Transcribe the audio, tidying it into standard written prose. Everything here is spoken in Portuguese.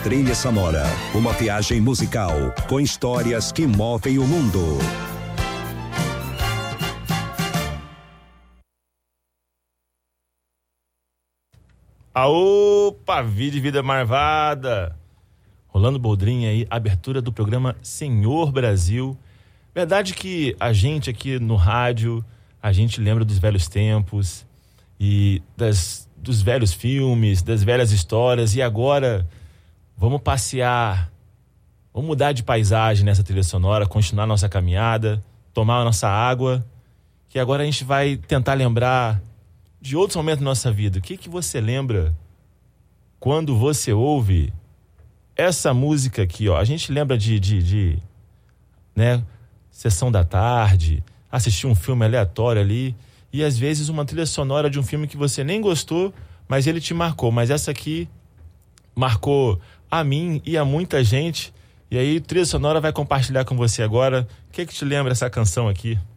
Trilha Sonora, uma viagem musical com histórias que movem o mundo. Aô, Pavio de Vida Marvada! Rolando Boldrin aí, abertura do programa Senhor Brasil. Verdade que a gente aqui no rádio, a gente lembra dos velhos tempos e dos velhos filmes, das velhas histórias, e agora vamos passear, vamos mudar de paisagem nessa trilha sonora, continuar nossa caminhada, tomar a nossa água, que agora a gente vai tentar lembrar de outros momentos da nossa vida. O que você lembra quando você ouve essa música aqui, ó? A gente lembra de né, sessão da tarde, assistir um filme aleatório ali, e às vezes uma trilha sonora de um filme que você nem gostou, mas ele te marcou. Mas essa aqui marcou a mim e a muita gente, e aí trilha sonora vai compartilhar com você agora. O que te lembra essa canção aqui?